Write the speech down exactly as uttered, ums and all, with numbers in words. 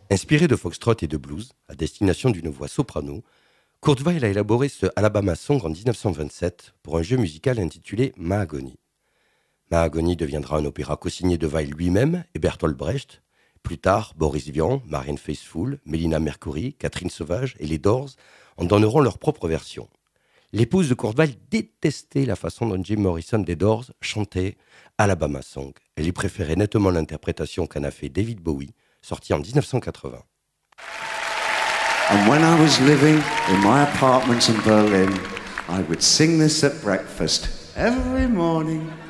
Inspiré de foxtrot et de blues, à destination d'une voix soprano, Kurt Weill a élaboré ce Alabama Song en dix-neuf cent vingt-sept pour un jeu musical intitulé Mahagony. Mahagony deviendra un opéra co-signé de Weill lui-même et Bertolt Brecht. Plus tard, Boris Vian, Marianne Faithfull, Melina Mercury, Catherine Sauvage et les Doors en donneront leur propre version. L'épouse de Kurt Weill détestait la façon dont Jim Morrison des Doors chantait Alabama Song. Elle y préférait nettement l'interprétation qu'en a fait David Bowie, sorti en dix-neuf cent quatre-vingts. And when I was living in my apartment in Berlin, I would sing this at breakfast every morning.